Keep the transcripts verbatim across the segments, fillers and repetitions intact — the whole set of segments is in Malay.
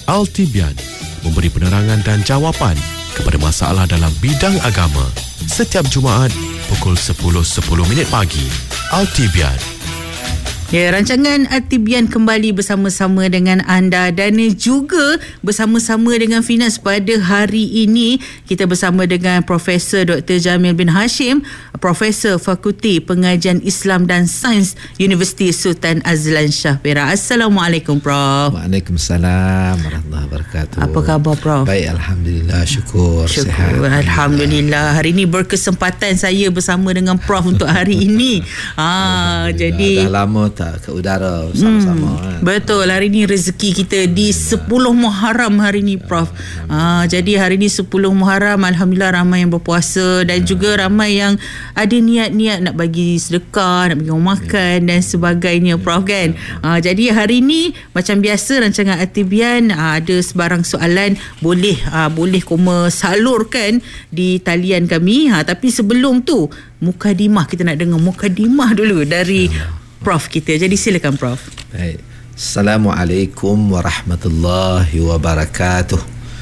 Al-Tibian memberi penerangan dan jawapan kepada masalah dalam bidang agama setiap Jumaat pukul sepuluh sepuluh minit pagi. Al-Tibian. Ya, rancangan Al-Tibian kembali bersama-sama dengan anda dan juga bersama-sama dengan Finas pada hari ini. Kita bersama dengan Profesor Doktor Jamil bin Hashim, Profesor Fakulti Pengajian Islam dan Sains Universiti Sultan Azlan Shah Perak. Assalamualaikum, Prof. Waalaikumsalam warahmatullahi wabarakatuh. Apa khabar, Prof? Baik, Alhamdulillah, syukur, syukur sihat. Alhamdulillah. Hari ini berkesempatan saya bersama dengan Prof untuk hari ini. Ah, jadi dah lama tak ke udara sama-sama. Hmm, kan? Betul. Hari ni rezeki kita di sepuluh Muharram hari ni, Prof. Ah, jadi hari ni sepuluh Muharram, alhamdulillah ramai yang berpuasa dan ya. juga ramai yang ada niat-niat nak bagi sedekah, nak bagi orang makan ya. dan sebagainya, Prof, kan. Ah, jadi hari ni macam biasa rancangan Al-Tibian, ah, ada sebarang soalan boleh ah, boleh koma salurkan di talian kami. Ha, tapi sebelum tu mukadimah, kita nak dengar mukadimah dulu dari ya. Prof kita. Jadi silakan, Prof. Baik. Assalamualaikum warahmatullahi wabarakatuh.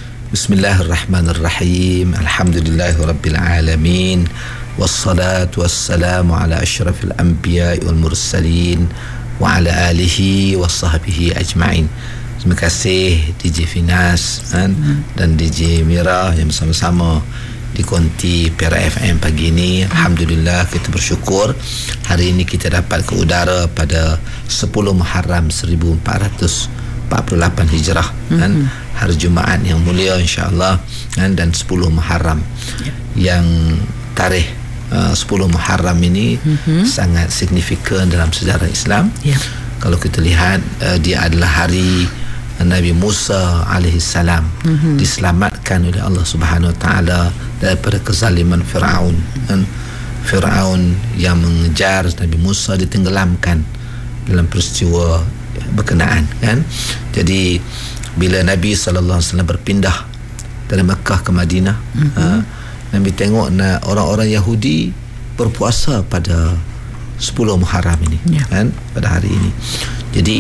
Bismillahirrahmanirrahim. Alhamdulillahirabbil alamin. Wassalatu wassalamu ala asyrafil anbiya'i wal mursalin wa ala alihi wa sahbihi ajma'in. Terima kasih D J Finas kan, dan D J Mira yang bersama-sama di Konti Perak F M pagi ini. Alhamdulillah, kita bersyukur hari ini kita dapat ke udara pada sepuluh Muharram seribu empat ratus empat puluh lapan Hijrah kan, mm-hmm. hari Jumaat yang mulia insya-Allah kan, dan sepuluh Muharram yeah. yang tarikh uh, sepuluh Muharram ini mm-hmm. sangat signifikan dalam sejarah Islam. Yeah. Kalau kita lihat uh, dia adalah hari Nabi Musa alaihi salam mm-hmm. diselamatkan oleh Allah Subhanahu wa taala daripada kezaliman Firaun. Dan Firaun yang mengejar Nabi Musa ditenggelamkan dalam peristiwa berkenaan kan. Jadi bila Nabi sallallahu alaihi wasallam berpindah dari Mekah ke Madinah, mm-hmm. ha, Nabi tengok na, orang-orang Yahudi berpuasa pada sepuluh Muharram ini yeah. kan, pada hari ini. Jadi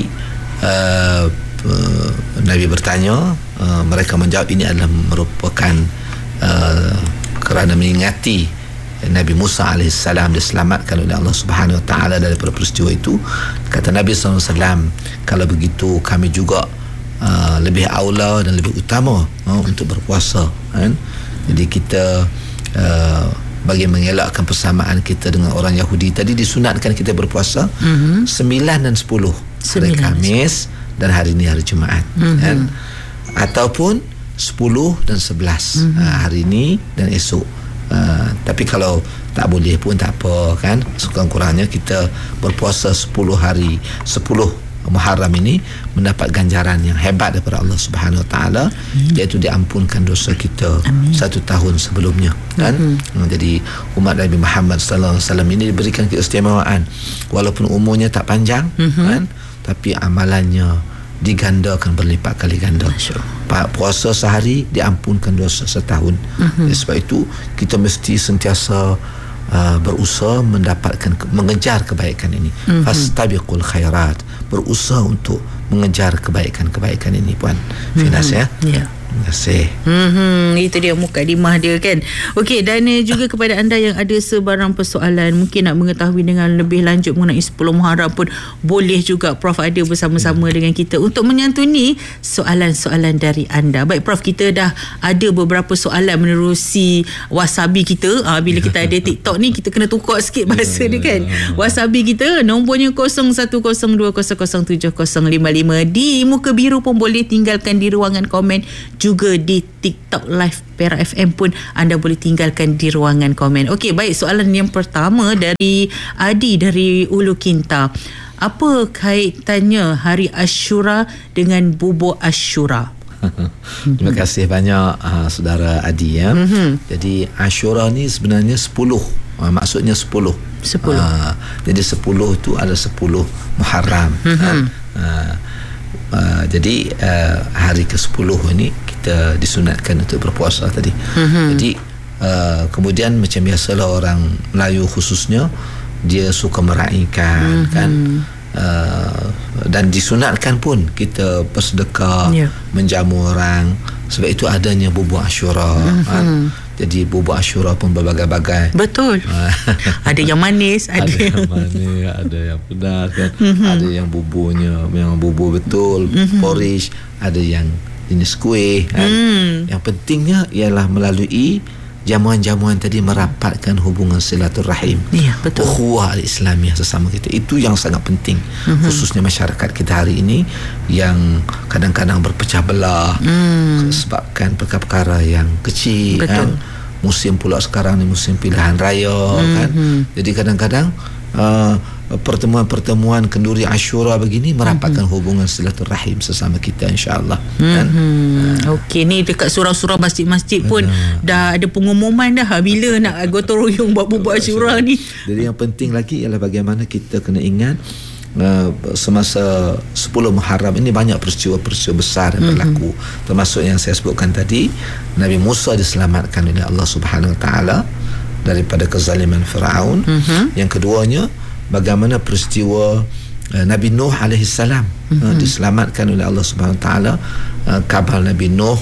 uh, Uh, Nabi bertanya, uh, mereka menjawab ini adalah merupakan uh, kerana mengingati Nabi Musa alaihissalam diselamatkan oleh Allah Subhanahu wa taala daripada peristiwa itu. Kata Nabi sallallahu alaihi wasallam, kalau begitu kami juga uh, lebih aula dan lebih utama uh, untuk berpuasa kan? Jadi kita uh, bagi mengelakkan persamaan kita dengan orang Yahudi tadi, disunatkan kita berpuasa mm-hmm. sembilan dan sepuluh hari Khamis dan hari ini hari Jumaat mm-hmm. kan? Ataupun sepuluh dan sebelas mm-hmm. uh, hari ini dan esok. Uh, tapi kalau tak boleh pun tak apa kan, sekurang-kurangnya kita berpuasa sepuluh hari, sepuluh Muharram ini mendapat ganjaran yang hebat daripada Allah Subhanahu wa taala, iaitu diampunkan dosa kita Amin. satu tahun sebelumnya kan. Mm-hmm. Jadi umat Nabi Muhammad sallallahu alaihi wasallam ini diberikan keistimewaan, walaupun umurnya tak panjang mm-hmm. kan, tapi amalannya digandakan berlipat kali ganda. Puasa sehari diampunkan dosa setahun. Mm-hmm. Sebab itu kita mesti sentiasa uh, berusaha mendapatkan, mengejar kebaikan ini. Mm-hmm. Fastabiqul khairat, berusaha untuk mengejar kebaikan-kebaikan ini, Puan Finas. Mm-hmm. ya. Yeah. Terima kasih. Hmm, itu dia mukadimah dia kan. Okey, dan juga kepada anda yang ada sebarang persoalan, mungkin nak mengetahui dengan lebih lanjut mengenai sepuluh Muharram pun boleh juga Prof ada bersama-sama hmm. dengan kita untuk menyantuni soalan-soalan dari anda. Baik Prof, kita dah ada beberapa soalan menerusi wasabi kita. Ha, bila kita ada TikTok ni, kita kena tukar sikit bahasa dia kan. Wasabi kita nombornya kosong satu kosong dua kosong kosong tujuh kosong lima lima. Di muka biru pun boleh tinggalkan di ruangan komen. Juga di TikTok Live Perak F M pun anda boleh tinggalkan di ruangan komen. Okey, baik, soalan yang pertama dari Adi dari Ulu Kinta. Apa kaitannya Hari Ashura dengan bubur Ashura? Terima kasih banyak uh, saudara Adi ya. Mm-hmm. Jadi Ashura ni sebenarnya sepuluh. Uh, maksudnya sepuluh. Sepuluh. Uh, jadi sepuluh tu ada sepuluh Muharram. Mm-hmm. Uh, Uh, jadi uh, hari ke sepuluh ini kita disunatkan untuk berpuasa tadi. Mm-hmm. Jadi uh, kemudian macam biasalah orang Melayu khususnya, dia suka meraihkan mm-hmm. kan uh, dan disunatkan pun kita bersedekah, yeah. menjamu orang. Sebab itu adanya bubur Ashura. Mm-hmm. Kan? Jadi bubur Ashura pun berbagai-bagai. Betul. Ada yang manis, ada, ada yang manis, ada yang pedas kan. Mm-hmm. Ada yang buburnya memang bubur betul, mm-hmm. porridge, ada yang jenis kuih kan. Mm. Yang pentingnya ialah melalui jamuan-jamuan tadi merapatkan hubungan silaturahim. Ya, betul. Ukhuwah al-Islamiyah sesama kita. Itu yang sangat penting. Mm-hmm. Khususnya masyarakat kita hari ini yang kadang-kadang berpecah belah mm. sebabkan perkara-perkara yang kecil. Betul. Kan? Musim pula sekarang ni musim pilihan raya mm-hmm. kan. Jadi kadang-kadang uh, pertemuan-pertemuan kenduri Ashura begini merapatkan mm-hmm. hubungan silaturahim sesama kita, insya-Allah. Mm-hmm. Kan? Okey, ni dekat surau-surau masjid-masjid pun Benar. dah ada pengumuman dah bila nak gotong royong buat bubur Ashura ni. Jadi yang penting lagi ialah bagaimana kita kena ingat uh, semasa sepuluh Muharram ini banyak peristiwa-peristiwa besar yang berlaku. Mm-hmm. Termasuk yang saya sebutkan tadi, Nabi Musa diselamatkan oleh Allah Subhanahu Wa Taala daripada kezaliman Firaun. Mm-hmm. Yang keduanya, bagaimana peristiwa uh, Nabi Nuh alaihi salam mm-hmm. uh, diselamatkan oleh Allah Subhanahu Wa Taala. Uh, kapal Nabi Nuh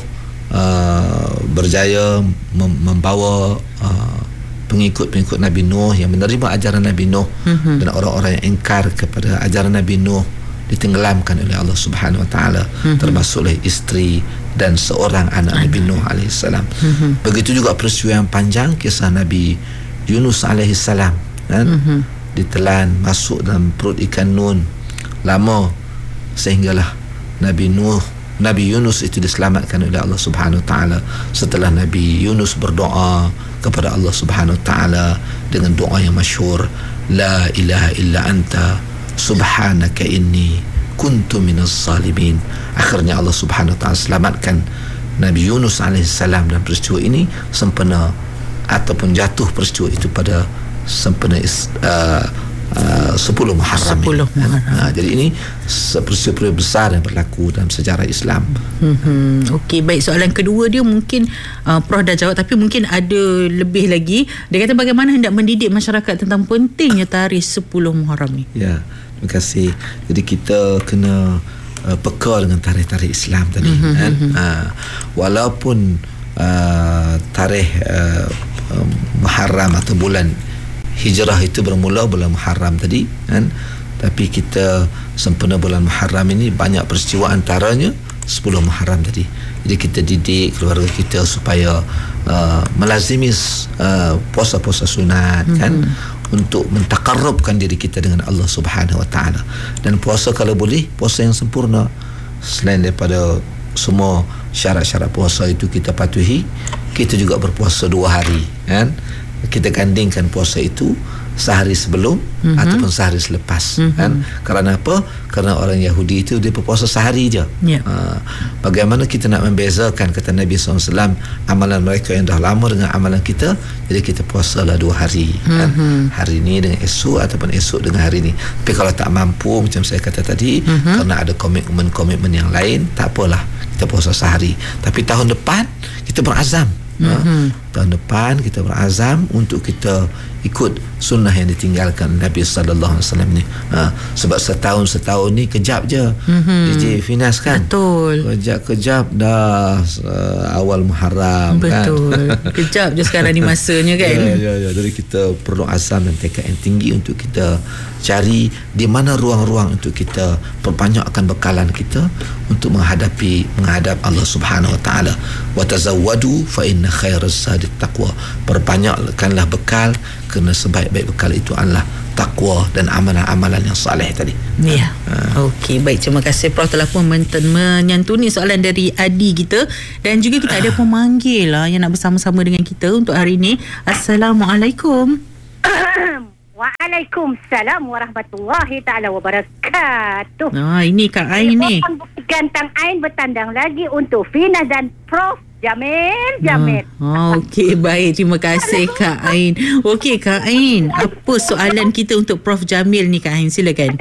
uh, berjaya mem- membawa uh, pengikut-pengikut Nabi Nuh yang menerima ajaran Nabi Nuh, mm-hmm. dan orang-orang yang ingkar kepada ajaran Nabi Nuh ditenggelamkan oleh Allah Subhanahu Wa Taala, mm-hmm. termasuk oleh isteri dan seorang anak Nabi Nuh alaihi salam. Mm-hmm. Begitu juga peristiwa yang panjang kisah Nabi Yunus alaihi salam kan. Mm-hmm. Ditelan masuk dalam perut ikan nun lama sehinggalah Nabi Nuh Nabi Yunus itu diselamatkan oleh Allah Subhanahu Wa Taala setelah Nabi Yunus berdoa kepada Allah Subhanahu Wa Taala dengan doa yang masyhur, la ilaha illa anta subhanaka inni kuntu minaz zalimin. Akhirnya Allah Subhanahu Wa Taala selamatkan Nabi Yunus alaihi salam dan peristiwa ini sempena ataupun jatuh peristiwa itu pada sempena uh, uh, sepuluh Muharram. sepuluh Muharram. Ha, jadi ini peristiwa besar yang berlaku dalam sejarah Islam. Hmm, Okey, baik, soalan kedua dia mungkin uh, Prof dah jawab, tapi mungkin ada lebih lagi. Dia kata bagaimana hendak mendidik masyarakat tentang pentingnya tarikh sepuluh Muharram ni. Ya, terima kasih. Jadi kita kena uh, peka dengan tarikh-tarikh Islam tadi, mm-hmm, kan. Mm-hmm. Uh, walaupun uh, tarikh uh, uh, Muharram atau bulan Hijrah itu bermula bulan Muharram tadi kan, tapi kita sempena bulan Muharram ini banyak peristiwa, antaranya sepuluh Muharram tadi. Jadi kita didik keluarga kita supaya uh, melazimi uh, puasa-puasa sunat, mm-hmm. kan, untuk mentaqarrabkan diri kita dengan Allah Subhanahu Wa Taala. Dan puasa kalau boleh puasa yang sempurna, selain daripada semua syarat-syarat puasa itu kita patuhi, kita juga berpuasa dua hari kan. Kita gandingkan puasa itu sehari sebelum, mm-hmm. ataupun sehari selepas, mm-hmm. kan. Kerana apa? Kerana orang Yahudi itu dia berpuasa sehari je, yeah. ha, bagaimana kita nak membezakan, kata Nabi sallallahu alaihi wasallam, amalan mereka yang dah lama dengan amalan kita. Jadi kita puasalah dua hari, mm-hmm. kan? Hari ini dengan esok ataupun esok dengan hari ini. Tapi kalau tak mampu macam saya kata tadi, mm-hmm. kerana ada komitmen-komitmen yang lain, tak apalah, kita puasa sehari. Tapi tahun depan kita berazam, mm-hmm. ha, tahun depan kita berazam untuk kita ikut sunnah yang ditinggalkan Nabi sallallahu alaihi wasallam ni. Ha, sebab setahun setahun ni kejap je, mm-hmm. D J Finas kan. Betul. Kejap-kejap dah uh, awal Muharram. Betul. Kan. Kejap je sekarang ni masanya kan. Ya, ya, ya. Jadi kita perlu azam dan tekad yang tinggi untuk kita cari di mana ruang-ruang untuk kita perbanyakkan bekalan kita untuk menghadapi menghadap Allah Subhanahu Wa Taala. Wa tazawwadu fa inna khairaz zadi taqwa. Perbanyakkanlah bekal, kerana sebaik-baik bekal itu adalah takwa dan amalan-amalan yang saleh tadi. Ya. Ha. Okey, baik, terima kasih Prof telah pun menyantuni soalan dari Adi kita, dan juga kita ada pemanggil lah yang nak bersama-sama dengan kita untuk hari ini. Assalamualaikum. Waalaikumsalam warahmatullahi taala wabarakatuh. Ah, ini Kak Ain ni. Gantang Ain bertandang lagi untuk Fina dan Prof Jamil Jamil. Oh, okey, baik, terima kasih Kak Ain. Okey Kak Ain, apa soalan kita untuk Prof Jamil ni Kak Ain? Silakan.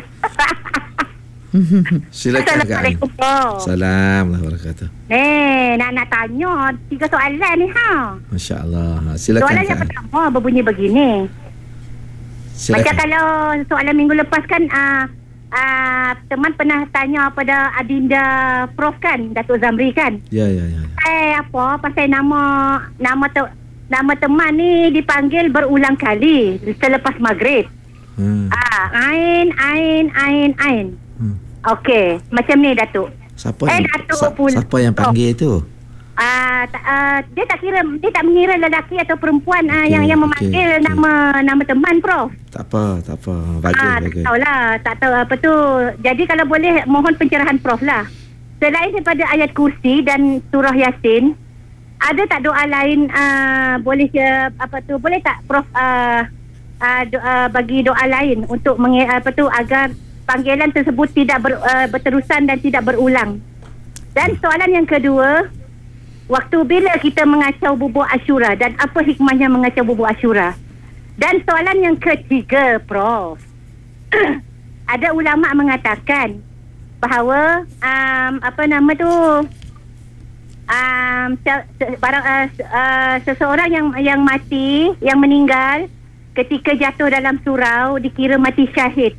Silakan Kak Ain. Assalamualaikum warahmatullahi wabarakatuh. Eh, nak nak tanya tiga soalan ni ha. Masya-Allah. Silakan. Soalan yang pertama berbunyi begini. Silakan. Macam kalau soalan minggu lepas kan uh, uh, teman pernah tanya pada adinda Prof kan, Datuk Zamri kan. Ya ya ya. Eh apa pasal nama nama te, nama teman ni dipanggil berulang kali selepas maghrib. Hmm. Ah, Ain Ain Ain Ain. Hmm. Okey, macam ni Datuk. Siapa eh, yang Datuk sa, pun, siapa yang panggil tu? Ah, uh, uh, dia tak kira, dia tak mengira lelaki atau perempuan okay, uh, yang yang memanggil okay, okay. nama nama teman Prof. Tak apa, tak apa. Bagus, ah, bagus. Tak tahulah, tak tahu apa tu. Jadi kalau boleh mohon pencerahan Prof lah. Selain daripada ayat kursi dan surah Yasin, ada tak doa lain uh, boleh uh, apa tu boleh tak Prof uh, uh, doa, bagi doa lain untuk menge, apa tu agar panggilan tersebut tidak ber, uh, berterusan dan tidak berulang. Dan soalan yang kedua, waktu bila kita mengacau bubur Ashura dan apa hikmahnya mengacau bubur Ashura? Dan soalan yang ketiga, Prof. Ada ulama mengatakan bahawa um, apa nama tu um, se- se- barang, uh, uh, seseorang yang yang mati, yang meninggal ketika jatuh dalam surau dikira mati syahid.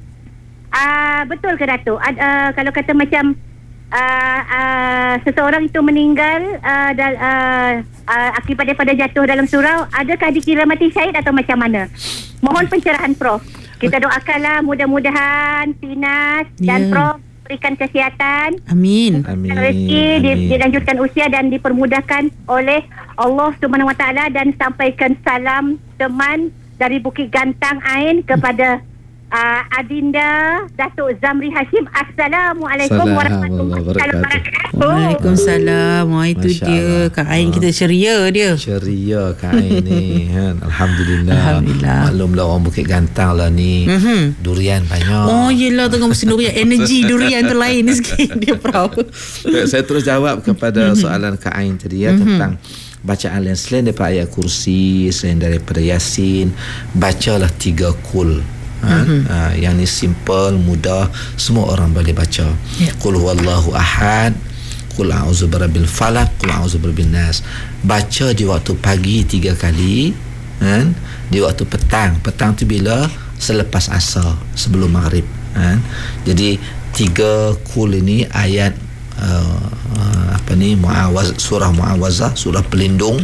Uh, betul ke Datuk? Uh, uh, kalau kata macam Uh, uh, seseorang itu meninggal uh, dan, uh, uh, akibat daripada jatuh dalam surau, adakah dikira mati syahid atau macam mana? Mohon pencerahan Prof. Kita doakanlah mudah-mudahan Tinas yeah. dan Prof berikan kesihatan. Amin. Amin. Rezeki Amin. Dilanjutkan usia dan dipermudahkan oleh Allah Subhanahu Wa Taala, dan sampaikan salam teman dari Bukit Gantang Ain kepada Uh, Adinda Datuk Zamri Hashim. Assalamualaikum warahmatullahi wabarakatuh. Waalaikumsalam. Wah, itu Masya dia Allah. Kak Ain kita ceria dia. Ceria Kak Ain ni kan. Alhamdulillah. Alhamdulillah. Maklumlah orang Bukit Gantang lah ni. Mm-hmm. Durian banyak. Oh yelah, tengah musim durian. Energi durian tu lain sikit. Dia proud. Saya terus jawab kepada mm-hmm. soalan Kak Ain tadi ya, mm-hmm. tentang bacaan yang selain daripada ayat kursi, selain daripada Yasin, bacalah tiga kul. Ha? Mm-hmm. Uh, yang ni simple, mudah, semua orang boleh baca. Yeah. Qul huwallahu ahad, qul a'udzu birabbil falaq, qul a'udzu birabbin nas. Baca di waktu pagi tiga kali, kan? Di waktu petang. Petang tu bila? Selepas asar, sebelum maghrib, kan? Jadi tiga kul ini ayat uh, uh, apa ni? Muawaz, surah Muawazah, surah pelindung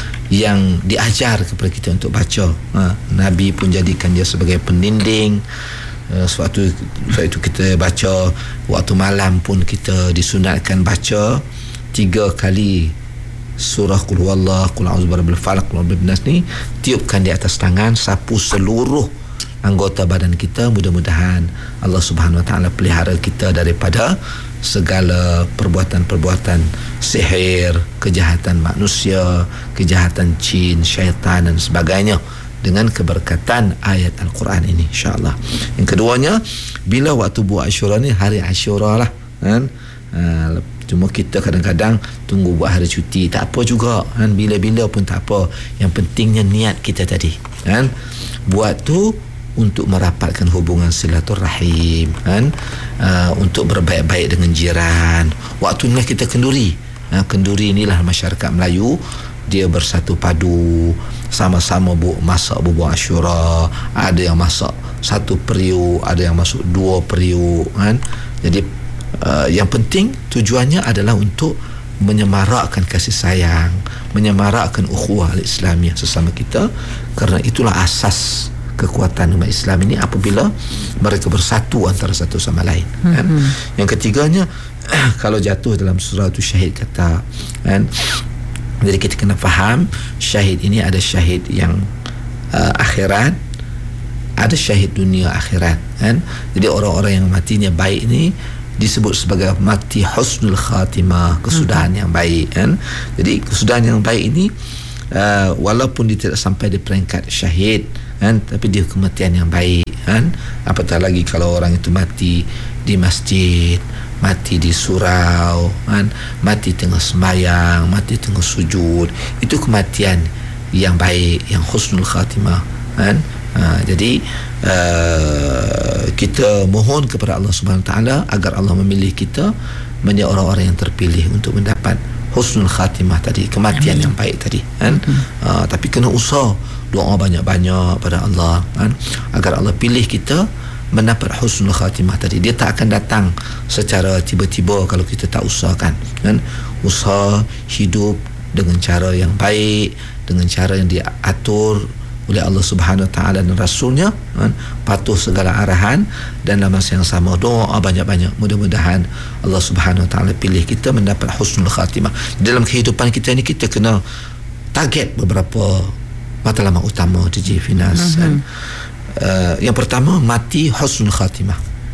yang diajar kepada kita untuk baca. Ha, Nabi pun jadikan dia sebagai pendinding. Uh, sewaktu, sewaktu itu kita baca, waktu malam pun kita disunatkan baca tiga kali surah Qul huwallah, Qul a'udzu birabbil falaq, Qul a'udzu birabbin nas ni, tiupkan di atas tangan, sapu seluruh anggota badan kita. Mudah-mudahan Allah Subhanahu Wa Taala pelihara kita daripada segala perbuatan-perbuatan sihir, kejahatan manusia, kejahatan jin, syaitan dan sebagainya, dengan keberkatan ayat Al-Quran ini, insya-Allah. Yang keduanya, bila waktu buat Ashura ni, hari Ashura lah, kan? Ha, cuma kita kadang-kadang tunggu buat hari cuti, tak apa juga, kan? Bila-bila pun tak apa. Yang pentingnya niat kita tadi, kan? Buat tu untuk merapatkan hubungan silaturahim, kan? Uh, untuk berbaik-baik dengan jiran. Waktunya kita kenduri. Uh, kenduri inilah masyarakat Melayu, dia bersatu padu, sama-sama bu masak bubur Ashura. Ada yang masak satu periuk, ada yang masak dua periuk, kan? Jadi uh, yang penting tujuannya adalah untuk menyemarakkan kasih sayang, menyemarakkan ukhuwah al-Islamiyah sesama kita, kerana itulah asas kekuatan umat Islam ini apabila mereka bersatu antara satu sama lain, kan? Mm-hmm. Yang ketiganya, kalau jatuh dalam surah tu syahid kata, kan? Jadi kita kena faham syahid ini ada syahid yang uh, akhirat, ada syahid dunia akhirat, kan? Jadi orang-orang yang matinya baik ni disebut sebagai mati husnul khatimah, kesudahan mm-hmm. yang baik, kan? Jadi kesudahan yang baik ini uh, walaupun dia tidak sampai di peringkat syahid, kan, tapi dia kematian yang baik, kan? Apatah lagi kalau orang itu mati di masjid, mati di surau, kan? Mati tengah sembahyang, mati tengah sujud, itu kematian yang baik, yang husnul khatimah, kan? Ha, jadi uh, kita mohon kepada Allah Subhanahu Wa Taala agar Allah memilih kita menjadi orang-orang yang terpilih untuk mendapat husnul khatimah tadi, kematian Amin. Yang baik tadi, kan? Hmm. Uh, tapi kena usaha, doa banyak-banyak pada Allah, kan? Agar Allah pilih kita mendapat husnul khatimah tadi. Dia tak akan datang secara tiba-tiba kalau kita tak usahakan, kan? Usaha hidup dengan cara yang baik, dengan cara yang diatur oleh Allah Subhanahu Wa Taala dan Rasulnya, kan? Patuh segala arahan, dan dalam masa yang sama doa banyak-banyak. Mudah-mudahan Allah Subhanahu Wa Taala pilih kita mendapat husnul khatimah. Dalam kehidupan kita ni kita kena target beberapa matlamat utama D J Finas, mm-hmm. kan? Uh, yang pertama, mati husnul khatimah.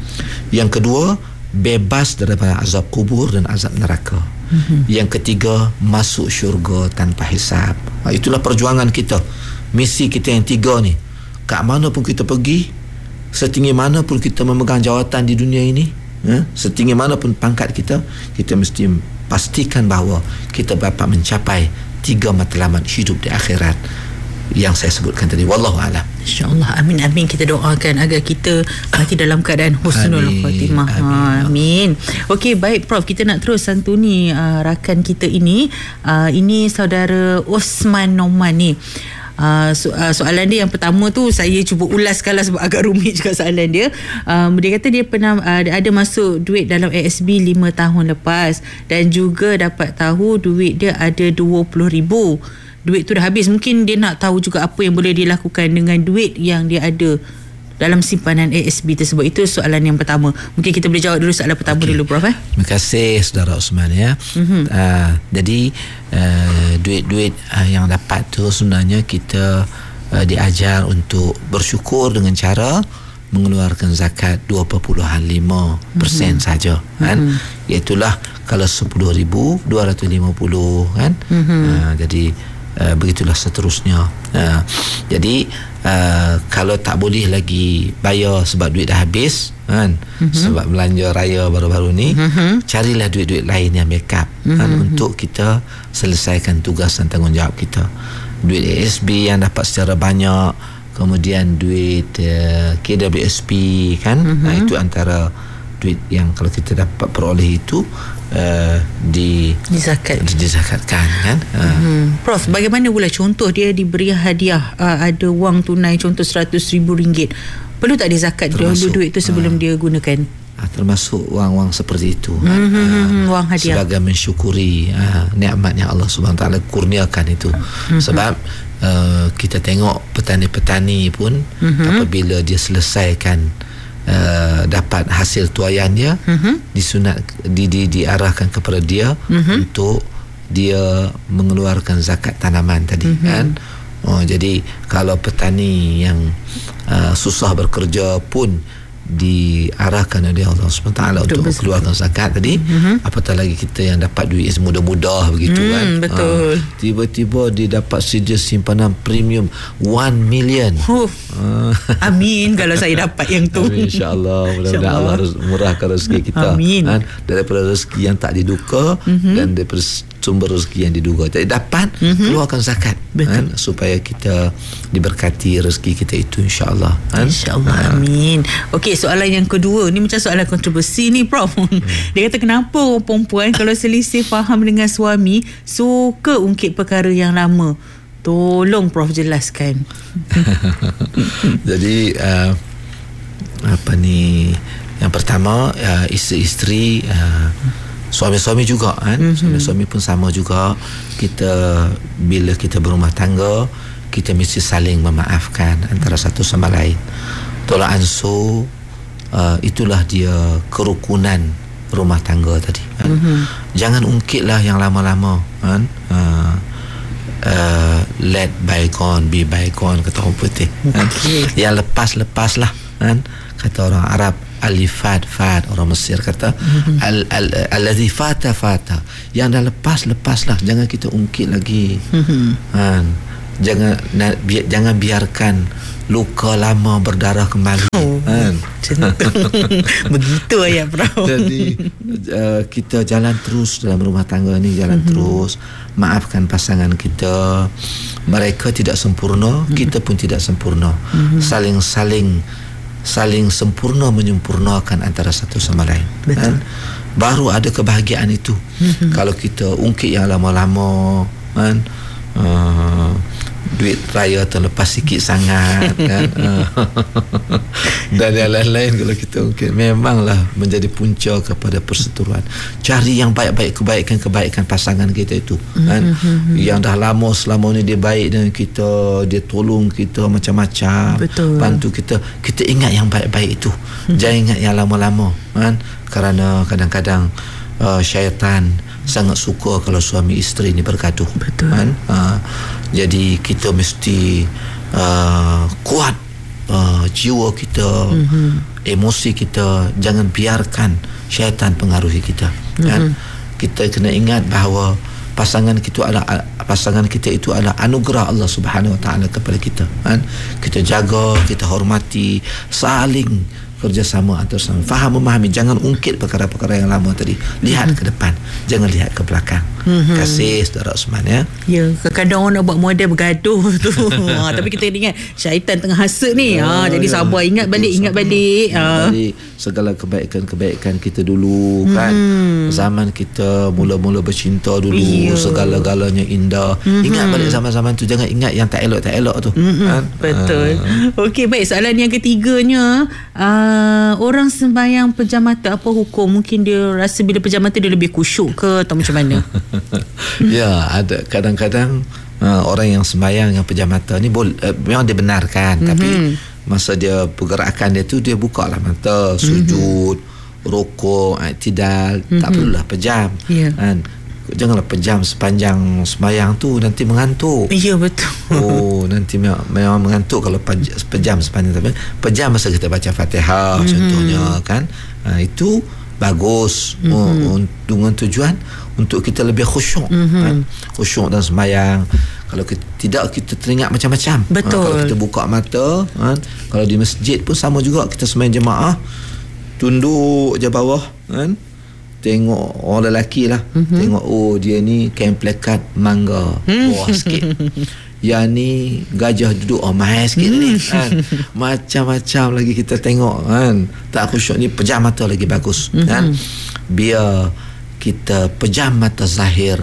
Yang kedua, bebas daripada azab kubur dan azab neraka. Mm-hmm. Yang ketiga, masuk syurga tanpa hisab. Ha, itulah perjuangan kita. Misi kita yang tiga ni. Kat mana pun kita pergi, setinggi mana pun kita memegang jawatan di dunia ini, ya, setinggi mana pun pangkat kita, kita mesti pastikan bahawa kita dapat mencapai tiga matlamat hidup di akhirat yang saya sebutkan tadi. Wallahu a'lam. InsyaAllah. Amin amin. Kita doakan agar kita mati dalam keadaan husnul khatimah. Amin. Amin. Okey, baik Prof, kita nak terus santuni uh, rakan kita ini. Uh, ini saudara Osman Noman ni. Uh, so, uh, soalan dia yang pertama tu saya cuba ulaskanlah sebab agak rumit juga soalan dia. Um, dia kata dia pernah uh, ada masuk duit dalam A S B lima tahun lepas dan juga dapat tahu duit dia ada dua puluh ribu. Duit tu dah habis. Mungkin dia nak tahu juga apa yang boleh dilakukan dengan duit yang dia ada dalam simpanan A S B tersebut. Itu soalan yang pertama. Mungkin kita boleh jawab dulu soalan pertama, okay, dulu Prof. Eh? Terima kasih saudara Osman, ya. Mm-hmm. Uh, jadi uh, duit-duit uh, yang dapat tu sebenarnya kita uh, diajar untuk bersyukur dengan cara mengeluarkan zakat dua puluh lima persen mm-hmm. saja, kan? Mm-hmm. Iaitulah kalau sepuluh ribu dua ratus lima puluh, kan? Mm-hmm. Uh, jadi Uh, begitulah seterusnya. Uh, jadi uh, kalau tak boleh lagi bayar sebab duit dah habis, kan, mm-hmm. sebab belanja raya baru-baru ni, mm-hmm. carilah duit-duit lain yang backup, mm-hmm. kan, untuk kita selesaikan tugas dan tanggungjawab kita. Duit A S B yang dapat secara banyak, kemudian duit uh, K W S P, kan, mm-hmm. nah, itu antara duit yang kalau kita dapat peroleh itu uh, di dizakat dizakatkan, kan. Hmm. Prof, bagaimana pula contoh dia diberi hadiah, uh, ada wang tunai contoh seratus ribu ringgit, perlu tak dia zakat dahulu duit tu sebelum uh, dia gunakan? Uh, termasuk wang-wang seperti itu, mm-hmm. uh, wang hadiah sebagai mensyukuri uh, nikmat yang Allah Subhanahu Wa Taala kurniakan itu. Mm-hmm. Sebab uh, kita tengok petani-petani pun, mm-hmm. apabila dia selesaikan Uh, dapat hasil tuaian dia, uh-huh. disunat di, di, diarahkan kepada dia, uh-huh. untuk dia mengeluarkan zakat tanaman tadi, uh-huh. kan. Oh, jadi kalau petani yang uh, susah bekerja pun diarahkan oleh Allah subhanahu wa taala untuk mengeluarkan zakat tadi, mm-hmm. apatah lagi kita yang dapat duit semudah-mudah begitu, mm, kan. Betul. Ha, tiba-tiba dia dapat sedia simpanan premium one million. Uh, uh. Amin kalau saya dapat yang tu. Amin, insya-Allah. Mudah-mudahan Allah murahkan rezeki kita. Amin. Kan, daripada rezeki yang tak diduga, mm-hmm. dan daripada sumber rezeki yang diduga. Jadi dapat, mm-hmm. keluarkan zakat, kan, supaya kita diberkati rezeki kita itu, insya-Allah, kan? Insya-Allah. Ha. Amin. Okey, soalan yang kedua ni macam soalan kontroversi ni, Prof. Hmm. Dia kata kenapa orang perempuan kalau selisih faham dengan suami suka ungkit perkara yang lama? Tolong Prof jelaskan. Jadi uh, apa ni, yang pertama, uh, isteri-isteri, uh, suami-suami juga, kan, mm-hmm. suami-suami pun sama juga. Kita bila kita berumah tangga, kita mesti saling memaafkan antara satu sama lain. Tolak ansur, uh, itulah dia kerukunan rumah tangga tadi, kan? Mm-hmm. Jangan ungkitlah yang lama-lama, kan. uh, uh, let bygone be bygone, kata orang putih, kan? Okay. Yang lepas-lepas lah, kan, kata orang Arab. Alifat fat, orang Mesir kata, mm-hmm. al al allazi fata fata, yang dah lepas lepaslah, jangan kita ungkit lagi, mm-hmm. kan. Jangan na, bi, jangan biarkan luka lama berdarah kembali, oh, kan. Begitu ayat, Prof. Jadi uh, kita jalan terus dalam rumah tangga ni, jalan mm-hmm. terus, maafkan pasangan kita. Mereka tidak sempurna, mm-hmm. kita pun tidak sempurna, mm-hmm. saling-saling saling sempurna menyempurnakan antara satu sama lain, kan? Baru ada kebahagiaan itu. Mm-hmm. Kalau kita ungkit yang lama-lama, kan, uh, duit raya terlepas sikit sangat kan. Dan yang lain-lain kalau kita mungkin memanglah menjadi punca kepada perseteruan. Cari yang baik-baik, kebaikan-kebaikan pasangan kita itu kan. Mm-hmm. Yang dah lama selama ni dia baik dengan kita, dia tolong kita macam-macam. Betul. Bantu kita, kita ingat yang baik-baik itu. Mm-hmm. Jangan ingat yang lama-lama kan. Kerana kadang-kadang uh, syaitan sangat suka kalau suami isteri ni bergaduh. Betul. Kan? Uh, jadi kita mesti uh, kuat uh, jiwa kita, mm-hmm. emosi kita, jangan biarkan syaitan pengaruhi kita. Mm-hmm. Kan? Kita kena ingat bahawa pasangan kita adalah pasangan kita itu adalah anugerah Allah Subhanahu Wa Taala kepada kita. Kan? Kita jaga, kita hormati, saling kerjasama antara sama, faham memahami, jangan ungkit perkara-perkara yang lama tadi, lihat mm-hmm. ke depan, jangan lihat ke belakang. Mm-hmm. Kasih saudara Osman ya. Ya, kadang-kadang orang nak buat model bergaduh tu. Ha, tapi kita ingat syaitan tengah hasut ni. Ha, ya, jadi ya. Sabar, ingat balik, ingat balik. Ha. Balik segala kebaikan-kebaikan kita dulu kan. Mm. Zaman kita mula-mula bercinta dulu, ya. Segala-galanya indah. Mm-hmm. Ingat balik zaman-zaman tu, jangan ingat yang tak elok tak elok tu. Mm-hmm. Kan? Betul. Ha. Okey, baik, soalan yang ketiganya, uh, orang sembahyang pejam mata apa hukum? Mungkin dia rasa bila pejam mata dia lebih khusyuk ke atau macam mana? Ya, ada kadang-kadang uh, orang yang sembahyang yang pejam mata ni boleh, uh, memang dia benarkan, mm-hmm. tapi masa dia pergerakan dia tu, dia buka lah mata, sujud, mm-hmm. rukuk, i'tidal, mm-hmm. tak perlulah pejam. Yeah. Kan? Janganlah pejam sepanjang sembahyang tu, nanti mengantuk. Ya, betul. Oh, nanti memang, memang mengantuk kalau pejam sepanjang. Tapi pejam masa kita baca Fatihah, mm-hmm. contohnya kan. Ha, itu bagus, mm-hmm. dengan tujuan untuk kita lebih khusyuk, mm-hmm. kan? Khusyuk dalam sembahyang. Kalau kita, tidak, kita teringat macam-macam. Betul. Ha, kalau kita buka mata, kan? Kalau di masjid pun sama juga, kita sembahyang jemaah, tunduk je bawah, kan? Tengok orang lelaki lah, mm-hmm. tengok oh dia ni kain plekat mangga, wah sikit. Yang ni gajah duduk, oh mahal sikit mm. ni kan. Macam-macam lagi kita tengok kan. Tak khusyuk ni, pejam mata lagi bagus, mm-hmm. kan. Biar kita pejam mata zahir,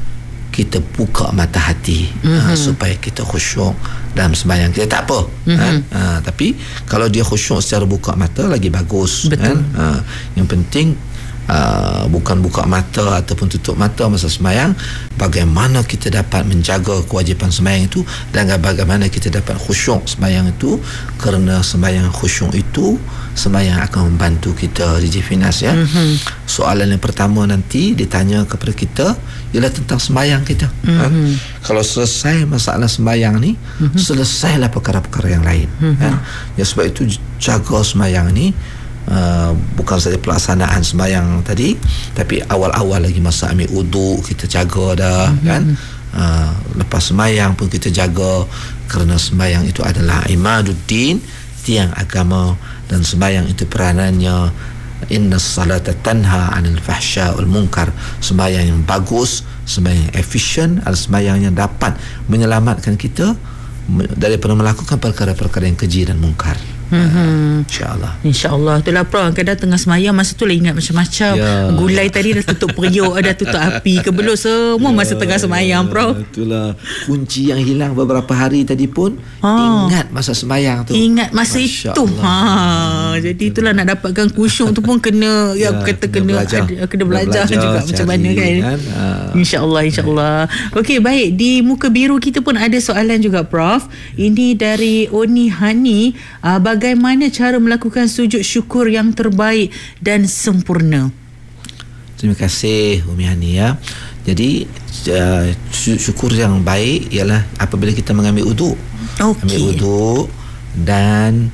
kita buka mata hati, mm-hmm. ha, supaya kita khusyuk dalam sembahyang kita. Tak apa, mm-hmm. kan? Ha, tapi kalau dia khusyuk secara buka mata lagi bagus. Betul. Kan? Ha, yang penting Uh, bukan buka mata ataupun tutup mata masa sembahyang. Bagaimana kita dapat menjaga kewajipan sembahyang itu, dan bagaimana kita dapat khusyuk sembahyang itu. Kerana sembahyang khusyuk itu, sembahyang akan membantu kita di Jifinas ya. Mm-hmm. Soalan yang pertama nanti ditanya kepada kita ialah tentang sembahyang kita. Mm-hmm. Kan? Kalau selesai masalah sembahyang ni, mm-hmm. selesailah perkara-perkara yang lain. Mm-hmm. Kan? Ya, sebab itu jaga sembahyang ni. Uh, bukan saja pelaksanaan sembahyang tadi, tapi awal-awal lagi masa ambil uduk kita jaga dah, mm-hmm. kan. Uh, lepas sembahyang pun kita jaga, kerana sembahyang itu adalah imaduddin, tiang agama, dan sembahyang itu peranannya inna salata tanha 'anil fahsya wal munkar. Sembahyang yang bagus, sembahyang yang efisien adalah sembahyang yang dapat menyelamatkan kita daripada melakukan perkara-perkara yang keji dan mungkar. Mm-hmm. InsyaAllah InsyaAllah. Itulah Prof, kadang tengah semayang masa tu lah ingat macam-macam, ya. Gulai tadi dah tutup periuk, dah tutup api, kebelut semua, ya, masa tengah semayang, Prof. Itulah kunci yang hilang beberapa hari tadi pun, ha. Ingat masa semayang tu, ingat masa Masya itu ha. Jadi itulah, nak dapatkan khusyuk tu pun kena, ya, ya kata kena belajar, ada, kena belajar, belajar juga cari, macam mana kan, kan? Ha. InsyaAllah InsyaAllah. Okey, baik, di muka biru kita pun ada soalan juga, Prof. Ini dari Oni Hani. uh, Bagaimana cara melakukan sujud syukur yang terbaik dan sempurna? Terima kasih Umi Hani ya. Jadi uh, syukur yang baik ialah apabila kita mengambil uduk. Okay. Ambil uduk dan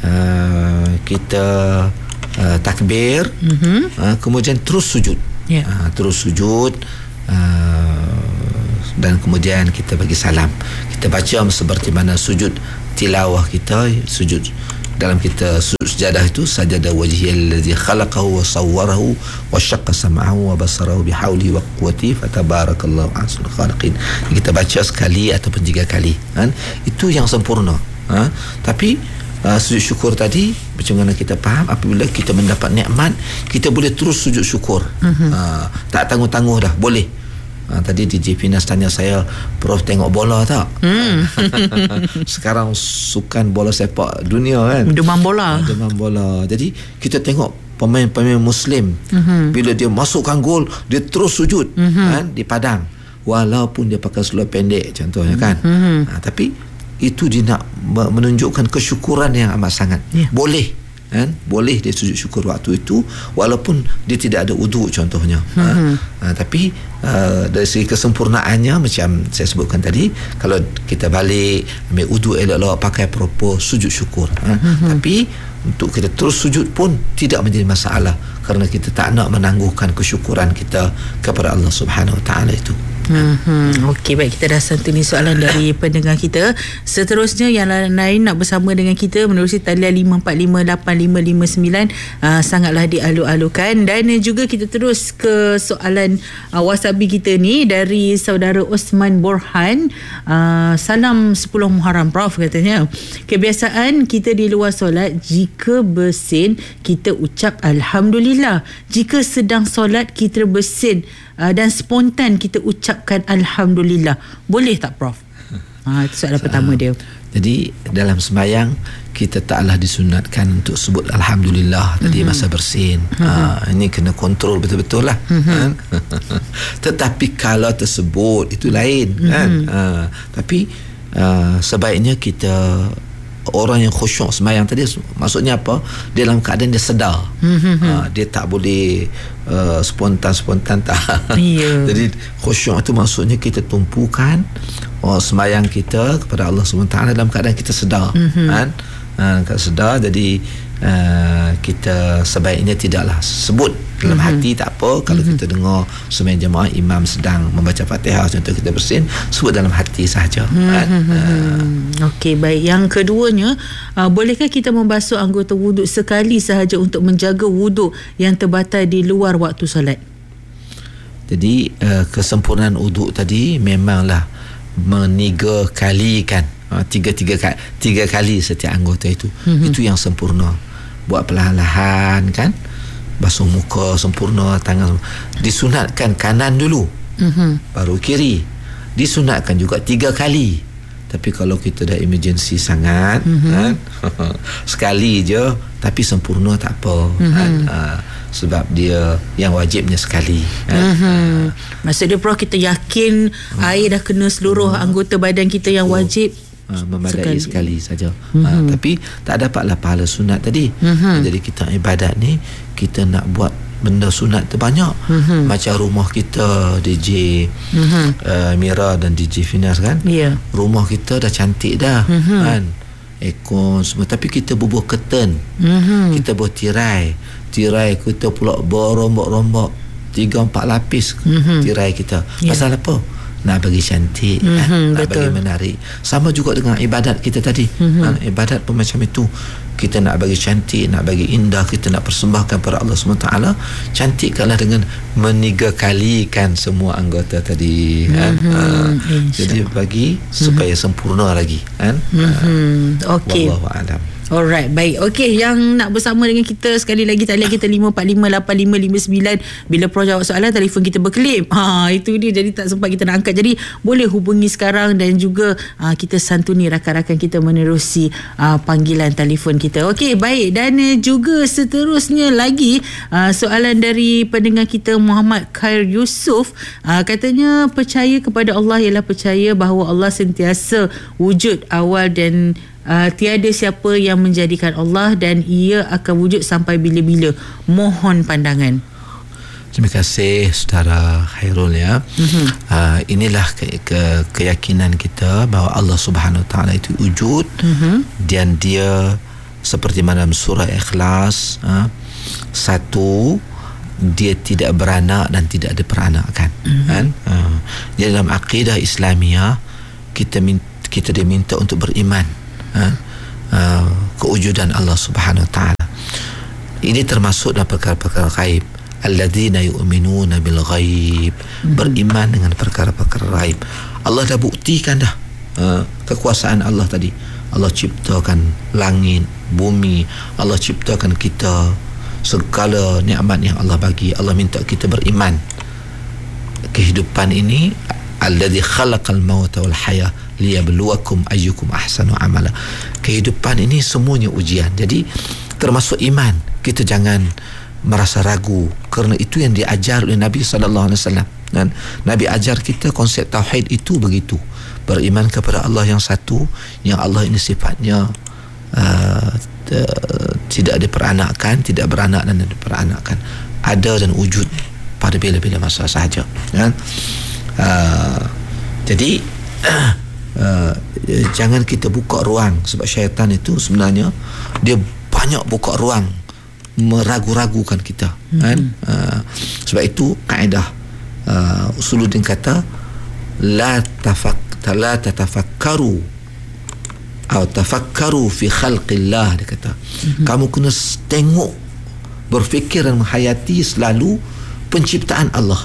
uh, kita uh, takbir, mm-hmm. uh, kemudian terus sujud. Yeah. Uh, terus sujud uh, dan kemudian kita bagi salam. Kita baca seperti mana sujud tilawah kita, sujud dalam kita sujadah itu, sajada wajhiyal ladzi khalaqahu wa sawwarahu wa syaqqa sam'ahu wa basarahu bihaulihi wa quwwati fatabarakallahu ahsanul khaliqin. Kita baca sekali ataupun tiga kali, kan? Itu yang sempurna. Ha? Tapi uh, sujud syukur tadi, macam mana kita faham, apabila kita mendapat nikmat, kita boleh terus sujud syukur. Uh-huh. uh, tak tangguh-tangguh dah, boleh. Ha, tadi D J Finas tanya saya, Prof tengok bola tak? Hmm. Sekarang sukan bola sepak dunia kan, demam bola. Ha, demam bola. Jadi kita tengok pemain-pemain Muslim, uh-huh. bila dia masukkan gol, dia terus sujud, uh-huh. kan, di padang, walaupun dia pakai seluar pendek contohnya kan. Uh-huh. Ha, tapi itu dia nak menunjukkan kesyukuran yang amat sangat. Yeah. Boleh. Kan? Boleh dia sujud syukur waktu itu walaupun dia tidak ada wuduk contohnya. Mm-hmm. ha, ha, tapi uh, dari segi kesempurnaannya macam saya sebutkan tadi, kalau kita balik ambil wuduk elok-elok, pakai proper, sujud syukur. ha. Mm-hmm. Tapi untuk kita terus sujud pun tidak menjadi masalah, kerana kita tak nak menangguhkan kesyukuran kita kepada Allah Subhanahu Wa Taala itu. Hmm, Okey, baik, kita dah santuni soalan dari pendengar kita. Seterusnya yang lain nak bersama dengan kita menerusi talian lima empat lima lapan lima lima sembilan, uh, sangatlah dialu-alukan. Dan juga kita terus ke soalan uh, WhatsApp kita ni dari saudara Osman Borhan. uh, Salam sepuluh Muharram Prof, katanya kebiasaan kita di luar solat, jika bersin kita ucap Alhamdulillah, jika sedang solat kita bersin uh, dan spontan kita ucapkan Alhamdulillah, boleh tak Prof? Ha, itu soalan pertama dia. Jadi dalam sembahyang kita taklah disunatkan untuk sebut Alhamdulillah tadi mm-hmm. masa bersin. Mm-hmm. Ha, ini kena kontrol betul-betul lah. Mm-hmm. Kan? Tetapi kalau tersebut itu lain. Mm-hmm. Kan? Ha, tapi uh, sebaiknya kita, orang yang khusyuk sembahyang tadi, maksudnya apa? Dia dalam keadaan dia sedar. Mm-hmm. Ha, dia tak boleh uh, spontan-spontan tak. Yeah. Jadi khusyuk itu maksudnya kita tumpukan oh, sembahyang kita kepada Allah subhanahu wa taala dalam keadaan kita sedar. Mm-hmm. Kan? Ha, kalau sedar, jadi uh, kita sebaiknya tidaklah sebut dalam mm-hmm. hati, tak apa. Kalau mm-hmm. kita dengar sembahyang jemaah imam sedang membaca Fatihah contoh kita bersin, sebut dalam hati sahaja. Mm-hmm. Kan? Uh, Okey, baik. Yang keduanya, uh, bolehkah kita membasuh anggota wuduk sekali sahaja untuk menjaga wuduk yang terbatal di luar waktu solat? Jadi uh, kesempurnaan wuduk tadi memanglah meniga kalikan, uh, tiga tiga kali, tiga kali setiap anggota itu. Mm-hmm. Itu yang sempurna. Buat perlahan-lahan kan, basuh muka sempurna, tangan disunatkan kanan dulu, mm-hmm. baru kiri. Disunatkan juga tiga kali. Tapi kalau kita dah emergency sangat, mm-hmm. kan, sekali je tapi sempurna tak apa. Mm-hmm. Kan? Uh, sebab dia yang wajibnya sekali. Kan? Mm-hmm. Uh, Maksud dia Prof, kita yakin uh, air dah kena seluruh uh, anggota badan kita yang wajib. Uh, memadai sekali, sekali saja. Mm-hmm. Uh, tapi tak dapatlah pahala sunat tadi. Mm-hmm. Jadi kita ibadat ni, kita nak buat benda sunat terbanyak. Mm-hmm. Macam rumah kita D J mm-hmm. uh, Mira dan D J Finas kan, yeah. rumah kita dah cantik dah, mm-hmm. kan, aircon semua, tapi kita bubuh curtain, mm-hmm. kita buat tirai tirai kita pula berombak-rombak tiga empat lapis, mm-hmm. tirai kita, yeah. pasal apa? Nak bagi cantik, mm-hmm, kan? Nak betul. Bagi menarik. Sama juga dengan ibadat kita tadi, mm-hmm. kan? Ibadat pun macam itu. Kita nak bagi cantik, nak bagi indah, kita nak persembahkan kepada Allah subhanahu wa taala, cantikkanlah dengan meniga kalikan semua anggota tadi, kan? Mm-hmm. Uh, jadi bagi supaya mm-hmm. sempurna lagi, kan? Mm-hmm. Okey. Wallahu a'lam. Alright, baik. Okey, yang nak bersama dengan kita sekali lagi, talian kita lima empat lima lapan lima lima sembilan. Bila Prof jawab soalan, telefon kita berkelip. Ha, itu dia, jadi tak sempat kita nak angkat. Jadi boleh hubungi sekarang dan juga uh, kita santuni rakan-rakan kita menerusi uh, panggilan telefon kita. Okey, baik. Dan uh, juga seterusnya lagi uh, soalan dari pendengar kita Muhammad Khair Yusof. Uh, katanya percaya kepada Allah ialah percaya bahawa Allah sentiasa wujud awal dan Uh, tiada siapa yang menjadikan Allah dan ia akan wujud sampai bila-bila. Mohon pandangan. Terima kasih saudara Khairul ya. Mm-hmm. Uh, inilah ke- ke- keyakinan kita bahawa Allah Subhanahu Wa Taala itu wujud, mm-hmm. dan dia seperti mana dalam surah Ikhlas, uh, satu, dia tidak beranak dan tidak ada peranakan, mm-hmm. kan? Uh, jadi dalam akidah Islamiah kita min- kita diminta untuk beriman Ha? Uh, kewujudan Allah Subhanahu Wa Taala. Ini termasuk dalam perkara-perkara ghaib. Alladzina yu'minuna bil ghaib, mm-hmm. beriman dengan perkara-perkara ghaib. Allah dah buktikan dah uh, kekuasaan Allah tadi. Allah ciptakan langit, bumi, Allah ciptakan kita, segala nikmat yang Allah bagi. Allah minta kita beriman. kehidupan ini alladzi khalaqal mauta wal haya liyabluwakum ayyukum ahsanu amala. Kehidupan ini semuanya ujian. Jadi termasuk iman, kita jangan merasa ragu, kerana itu yang diajar oleh Nabi sallallahu alaihi wasallam. Dan Nabi ajar kita konsep tauhid itu begitu, beriman kepada Allah yang satu, yang Allah ini sifatnya uh, t- tidak diperanakkan, tidak beranak dan diperanakkan, ada dan wujud pada bila-bila masa sahaja, kan? Uh, jadi uh, uh, jangan kita buka ruang, sebab syaitan itu sebenarnya dia banyak buka ruang meragu-ragukan kita, mm-hmm. kan? Uh, sebab itu kaedah uh, Usuluddin kata la tafak la tatafakkaru atau tafakkaru fi khalqillah, dia kata, mm-hmm. kamu kena tengok, berfikir dan menghayati selalu penciptaan Allah.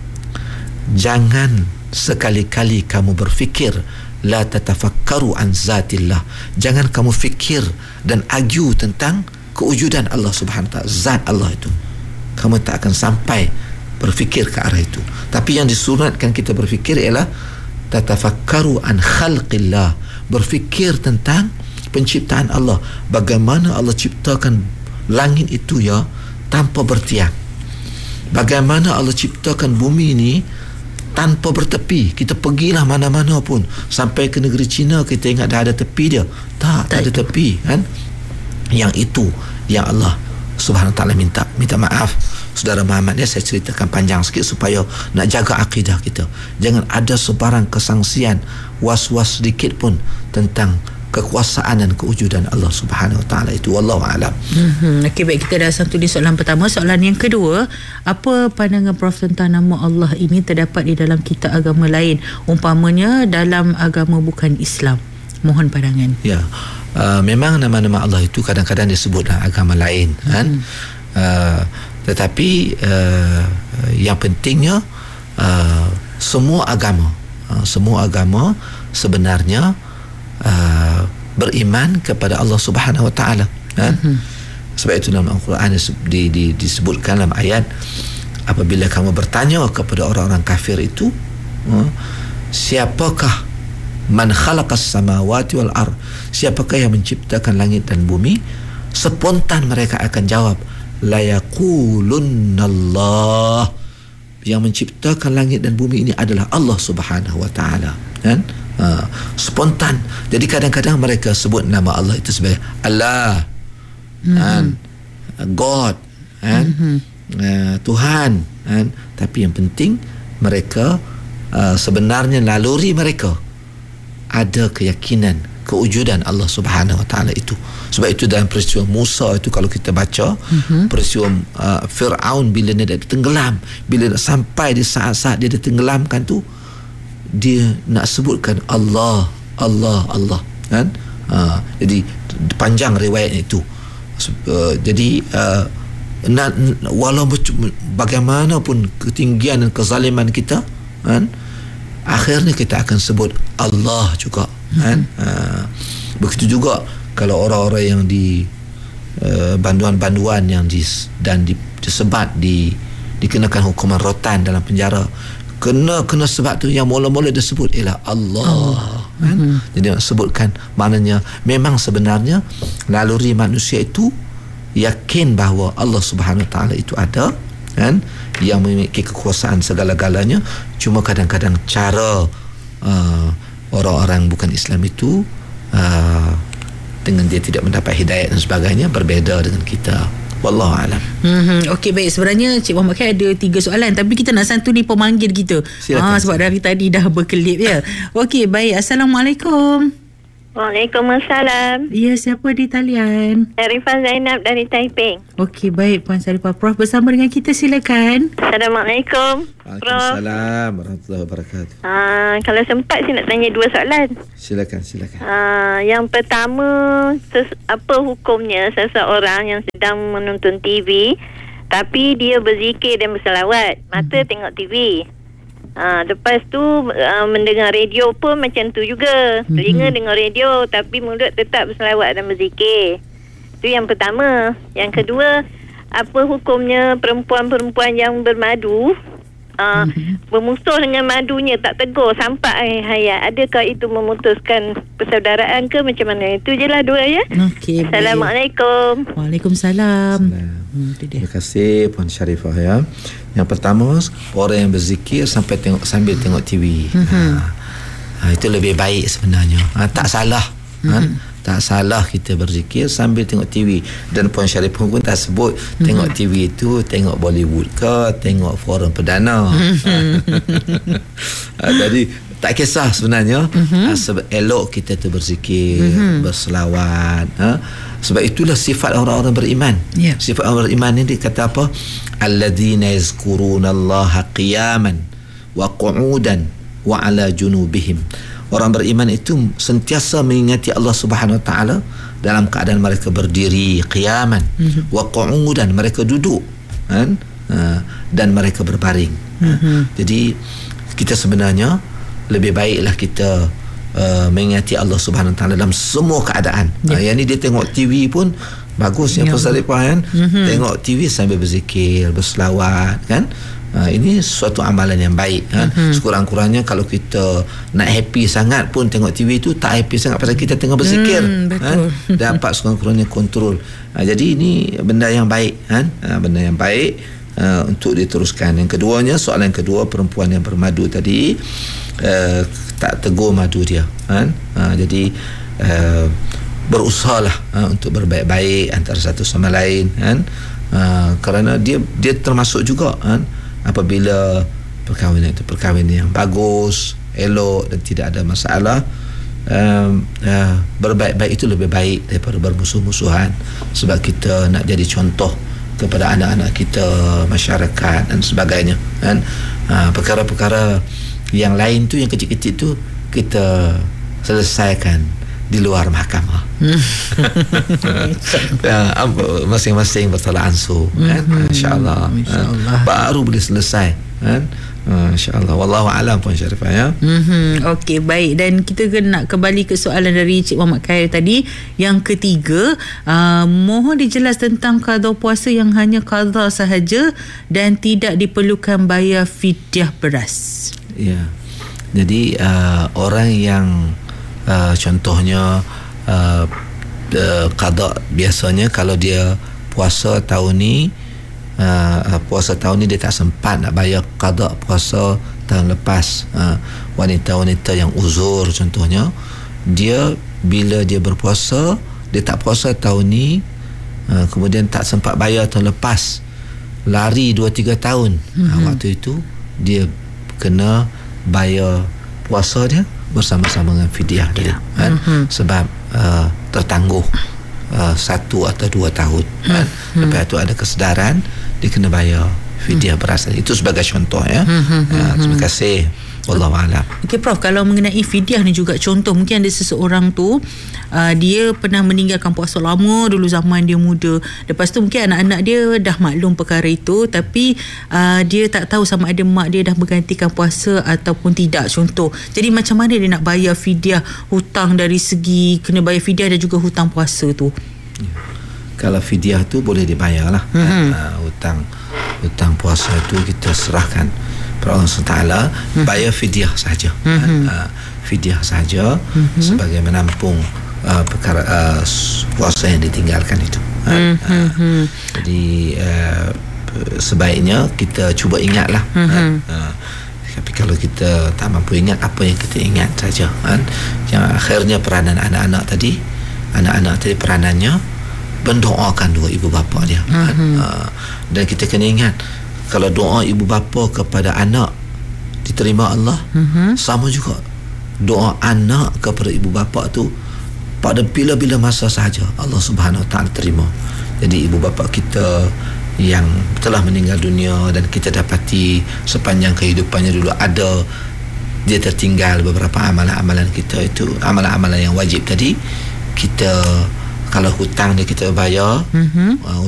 Jangan sekali-kali kamu berfikir la tatafakkaru an zatillah, jangan kamu fikir dan argue tentang kewujudan Allah Subhanahu wa taala, zat Allah itu. Kamu tak akan sampai berfikir ke arah itu. Tapi yang disunatkan kita berfikir ialah tatafakkaru an khalqillah, berfikir tentang penciptaan Allah. Bagaimana Allah ciptakan langit itu ya tanpa bertiang, bagaimana Allah ciptakan bumi ini tanpa bertepi. Kita pergilah mana-mana pun, sampai ke negeri China, kita ingat dah ada tepi dia. Tak, tak ada tepi, kan? Yang itu yang Allah Subhanahu wa taala minta. Minta maaf saudara Muhammad, ya, saya ceritakan panjang sikit supaya nak jaga akidah kita. Jangan ada sebarang kesangsian, was-was sedikit pun tentang kekuasaan dan kewujudan Allah Subhanahu wa taala itu. Wallahu a'lam. Hmm, okey, baik, kita dah sampai di soalan pertama. Soalan yang kedua, apa pandangan Prof tentang nama Allah ini terdapat di dalam kitab agama lain, umpamanya dalam agama bukan Islam? Mohon pandangan. Ya. Uh, memang nama-nama Allah itu kadang-kadang disebut dalam agama lain, hmm. kan? Uh, tetapi uh, yang pentingnya uh, semua agama, uh, semua agama sebenarnya Uh, beriman kepada Allah Subhanahu wa taala, kan? Mm-hmm. Sebab itu dalam Al-Quran di, di, disebutkan dalam ayat, apabila kamu bertanya kepada orang-orang kafir itu, uh, siapakah man khalaqas samawati wal ard, siapakah yang menciptakan langit dan bumi, spontan mereka akan jawab la yaqulunallah, yang menciptakan langit dan bumi ini adalah Allah Subhanahu wa taala, kan? Uh, spontan. Jadi kadang-kadang mereka sebut nama Allah itu sebagai Allah, mm-hmm. kan? God, kan? Mm-hmm. Uh, Tuhan, kan? Tapi yang penting mereka uh, sebenarnya laluri mereka ada keyakinan kewujudan Allah Subhanahu wa taala itu. Sebab itu dalam peristiwa Musa itu, kalau kita baca, mm-hmm. peristiwa uh, Fir'aun bila dia tenggelam, bila nak sampai di saat-saat dia ditenggelamkan tu, dia nak sebutkan Allah, Allah, Allah, kan? Uh, jadi panjang riwayat itu. Uh, jadi uh, nak, walau bagaimanapun ketinggian dan kezaliman kita, kan, akhirnya kita akan sebut Allah juga, kan? Uh, begitu juga kalau orang-orang yang di uh, banduan-banduan yang di, dan di, disebat di dikenakan hukuman rotan dalam penjara, kena kena sebab tu yang mula-mula disebut ialah Allah, oh. kan? Mm-hmm. Jadi nak sebutkan, maknanya memang sebenarnya laluri manusia itu yakin bahawa Allah Subhanahu wa taala itu ada, kan, yang memiliki kekuasaan segala-galanya. Cuma kadang-kadang cara uh, orang-orang bukan Islam itu uh, dengan dia tidak mendapat hidayat dan sebagainya berbeza dengan kita. Wallahu a'lam. Hmm, okey, baik. Sebenarnya Cik Muhammad kan ada tiga soalan, tapi kita nak santuni pemanggil kita. Ah, sebab dari tadi dah berkelip ya. Okey, baik. Assalamualaikum. Waalaikumsalam. Ya, siapa di talian? Arifah Zainab dari Taiping. Okey, baik Puan Sarifah. Prof bersama dengan kita, silakan. Assalamualaikum. Waalaikumsalam warahmatullahi wabarakatuh. Ah, kalau sempat saya nak tanya dua soalan. Silakan, silakan. Ah, yang pertama, ses- apa hukumnya seseorang yang sedang menonton T V tapi dia berzikir dan berselawat, mata hmm. tengok T V. Ah, lepas tu uh, mendengar radio pun macam tu juga. Telinga mm-hmm. dengar radio tapi mulut tetap berselawat dan berzikir. Itu yang pertama. Yang kedua, apa hukumnya perempuan-perempuan yang bermadu uh, mm-hmm. bermusuh dengan madunya, tak tegur sampai hayat. Adakah itu memutuskan persaudaraan ke macam mana? Itu je lah dua ya. Okey. Assalamualaikum. Waalaikumsalam. Hmm, Terima kasih Puan Sharifah ya. Yang pertama, orang yang berzikir sampai tengok sambil tengok T V. Mm-hmm. Ha, itu lebih baik sebenarnya. Ha, tak salah. Mm-hmm. Ha? Tak salah kita berzikir sambil tengok T V. Dan Puan Sharifah pun tak sebut mm-hmm. tengok T V itu tengok Bollywood ke, tengok forum perdana. ha, jadi tak kisah sebenarnya. Mm-hmm. Ha, sebab elok kita tu berzikir, mm-hmm. berselawat. Ha? Sebab itulah sifat orang-orang beriman. Yeah. Sifat orang beriman ni dia kata apa? Alladzina yazkurunallaha qiyaman wa qu'udan wa ala junubihim. Orang beriman itu sentiasa mengingati Allah Subhanahu Wa Taala dalam keadaan mereka berdiri, qiyaman, mm-hmm. wa qu'udan, mereka duduk, kan? Uh, dan mereka berbaring. Mm-hmm. Jadi kita sebenarnya lebih baiklah kita uh, mengingati Allah Subhanahu Wa Taala dalam semua keadaan. Yeah. Uh, yang ni dia tengok T V pun bagus ya, Puan Sharifah kan. Mm-hmm. Tengok T V sambil berzikir, berselawat, kan? Ha, ini suatu amalan yang baik kan? Mm-hmm. Sekurang-kurangnya kalau kita nak happy sangat pun tengok T V tu tak happy sangat pasal kita tengah berzikir, mm, kan? Dapat sekurang-kurangnya kontrol. Ha, jadi ini benda yang baik kan? Ha, benda yang baik uh, untuk diteruskan. Yang keduanya, soalan yang kedua, perempuan yang bermadu tadi uh, tak tegur madu dia kan? Ha, jadi uh, berusahalah uh, untuk berbaik-baik antara satu sama lain kan? Uh, kerana dia dia termasuk juga kan? Apabila perkahwinan itu perkahwinan yang bagus, elok dan tidak ada masalah, um, uh, berbaik-baik itu lebih baik daripada bermusuh-musuhan. Sebab kita nak jadi contoh kepada anak-anak kita, masyarakat dan sebagainya kan. Uh, perkara-perkara yang lain tu, yang kecil-kecil tu kita selesaikan di luar mahkamah. Ya, masing-masing bertolak ansur kan, mm-hmm. insya-Allah. Insya-Allah. Baru boleh selesai kan. Uh, InsyaAllah. Wallahu a'lam Puan Sharifah ya. Mm-hmm. Okey, baik. Dan kita nak kembali ke soalan dari Cik Muhammad Khair tadi. Yang ketiga, uh, mohon dijelas tentang qada puasa yang hanya qada sahaja dan tidak diperlukan bayar fidyah beras. Ya. Jadi uh, orang yang Uh, contohnya uh, uh, qada, biasanya kalau dia puasa tahun ni, uh, puasa tahun ni dia tak sempat nak bayar qada puasa tahun lepas. uh, wanita-wanita yang uzur contohnya, dia bila dia berpuasa, dia tak puasa tahun ni, uh, kemudian tak sempat bayar tahun lepas, lari dua tiga tahun, mm-hmm. uh, waktu itu dia kena bayar puasa dia bersama-sama dengan fidyah tadi, yeah. kan? Mm-hmm. Sebab uh, tertangguh uh, satu atau dua tahun, kan? Mm-hmm. Lepas itu ada kesedaran, dia kena bayar fidyah mm-hmm. beras. Itu sebagai contoh ya. Mm-hmm. Uh, terima kasih. Wallahu a'lam. Okey Prof, kalau mengenai fidyah ni juga contoh, mungkin ada seseorang tu uh, dia pernah meninggalkan puasa lama dulu zaman dia muda. Lepas tu mungkin anak-anak dia dah maklum perkara itu, tapi uh, dia tak tahu sama ada mak dia dah menggantikan puasa ataupun tidak contoh. Jadi macam mana dia nak bayar fidyah hutang dari segi kena bayar fidyah dan juga hutang puasa tu? Ya. Kalau fidyah tu boleh dibayar lah. Mm-hmm. Kan? Uh, hutang hutang puasa tu kita serahkan Allah subhanahu wa taala, mm-hmm. bayar fidyah saja, mm-hmm. uh, fidyah saja, mm-hmm. sebagai menampung uh, perkara uh, puasa yang ditinggalkan itu. Mm-hmm. Uh, uh, jadi uh, sebaiknya kita cuba ingatlah. Mm-hmm. Uh, uh, tapi kalau kita tak mampu ingat, apa yang kita ingat saja. Kan? Yang akhirnya peranan anak-anak tadi, anak-anak tadi peranannya mendoakan dua ibu bapa dia. Mm-hmm. Kan? Uh, dan kita kena ingat, kalau doa ibu bapa kepada anak diterima Allah, mm-hmm. sama juga doa anak kepada ibu bapa tu pada bila-bila masa sahaja Allah Subhanahu Wa Taala terima. Jadi ibu bapa kita yang telah meninggal dunia dan kita dapati sepanjang kehidupannya dulu ada, dia tertinggal beberapa amalan-amalan kita itu, amalan-amalan yang wajib tadi, kita kalau hutang dia kita bayar, mm-hmm. uh,